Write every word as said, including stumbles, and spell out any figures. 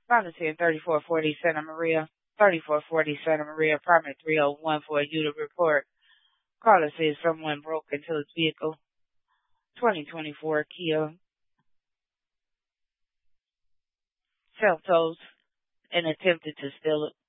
Policy in thirty-four forty Santa Maria, thirty-four forty Santa Maria, apartment three oh one for a unit report. Caller says someone broke into his vehicle. twenty twenty-four Kia Seltos and attempted to steal it.